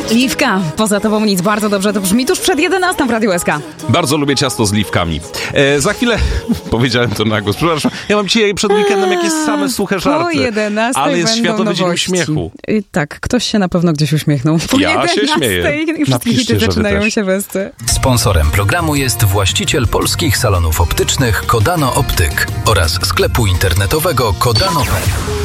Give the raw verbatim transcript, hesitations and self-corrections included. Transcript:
Liwka, poza tobą nic, bardzo dobrze to brzmi tuż przed jedenastą w Radiu S K. Bardzo lubię ciasto z liwkami. E, za chwilę, powiedziałem to na głos, przepraszam, ja mam dzisiaj przed weekendem jakieś same suche żarty. Po jedenastej ale jest Światowy Dzień nowości. Uśmiechu. I tak, ktoś się na pewno gdzieś uśmiechnął. Po Ja się śmieję. I wszystkie Napiszcie, hity że wy zaczynają też. się westy. Sponsorem programu jest właściciel polskich salonów optycznych Kodano Optyk oraz sklepu internetowego kodano kropka pe el.